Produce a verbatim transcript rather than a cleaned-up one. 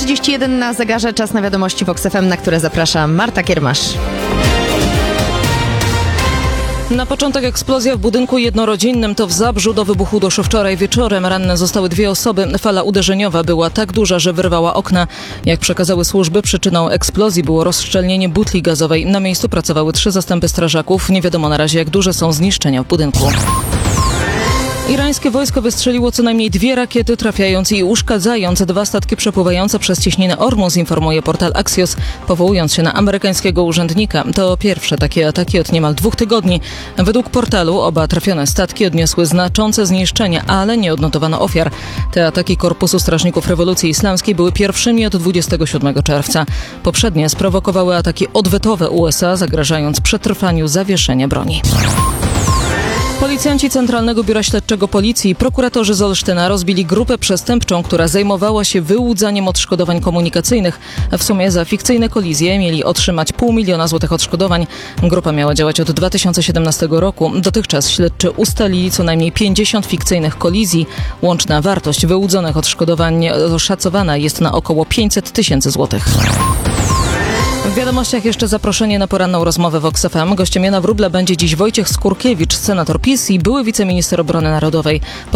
trzydzieści jeden na zegarze, czas na wiadomości Vox F M, na które zaprasza Marta Kiermasz. Na początek eksplozja w budynku jednorodzinnym. To w Zabrzu. Do wybuchu doszło wczoraj wieczorem. Ranne zostały dwie osoby. Fala uderzeniowa była tak duża, że wyrwała okna. Jak przekazały służby, przyczyną eksplozji było rozszczelnienie butli gazowej. Na miejscu pracowały trzy zastępy strażaków. Nie wiadomo na razie, jak duże są zniszczenia w budynku. Irańskie wojsko wystrzeliło co najmniej dwie rakiety, trafiając i uszkadzając dwa statki przepływające przez cieśninę Ormus, informuje portal Axios, powołując się na amerykańskiego urzędnika. To pierwsze takie ataki od niemal dwóch tygodni. Według portalu oba trafione statki odniosły znaczące zniszczenia, ale nie odnotowano ofiar. Te ataki Korpusu Strażników Rewolucji Islamskiej były pierwszymi od dwudziestego siódmego czerwca. Poprzednie sprowokowały ataki odwetowe U S A, zagrażając przetrwaniu zawieszenia broni. Policjanci Centralnego Biura Śledczego Policji i prokuratorzy z Olsztyna rozbili grupę przestępczą, która zajmowała się wyłudzaniem odszkodowań komunikacyjnych. W sumie za fikcyjne kolizje mieli otrzymać pół miliona złotych odszkodowań. Grupa miała działać od dwa tysiące siedemnastego roku. Dotychczas śledczy ustalili co najmniej pięćdziesiąt fikcyjnych kolizji. Łączna wartość wyłudzonych odszkodowań oszacowana jest na około pięćset tysięcy złotych. W wiadomościach jeszcze zaproszenie na poranną rozmowę Vox F M. Gościem Jana Wróbla będzie dziś Wojciech Skurkiewicz, senator PiS i były wiceminister obrony narodowej.